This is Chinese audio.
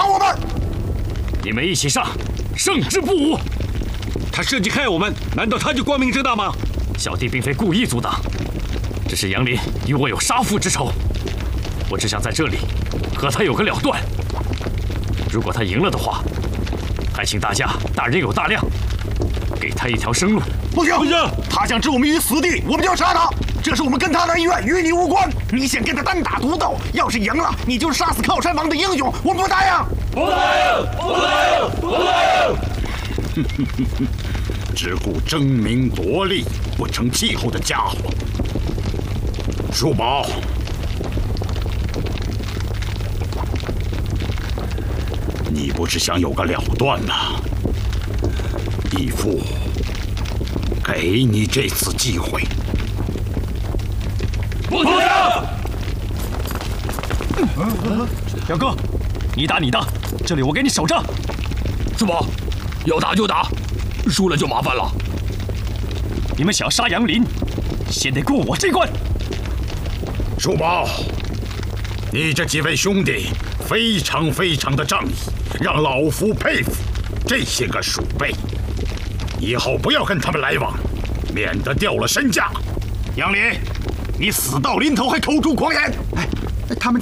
打我们！ 你们一起上，胜之不武。 他设计害我们，难道他就光明正大吗？ 小弟并非故意阻挡，只是杨林与我有杀父之仇，我只想在这里和他有个了断。如果他赢了的话，还请大家大人有大量，给他一条生路。 不行，他想置我们于死地，我们就要杀他。这是我们跟他的恩怨，与你无关。你想跟他单打独斗，要是赢了，你就是杀死靠山王的英雄，我们不答应。 不答应！不答应！不答应！只顾争名夺利、不成气候的家伙。叔宝，你不是想有个了断吗？义父，给你这次机会。 不答应！ 杨哥，你打你的，这里我给你守着。 叔宝，要打就打，输了就麻烦了。 你们想要杀杨林，先得过我这关。 叔宝，你这几位兄弟非常的仗义，让老夫佩服。这些个鼠辈，以后不要跟他们来往，免得掉了身价。 杨林，你死到临头还口出狂言！ 哎，他们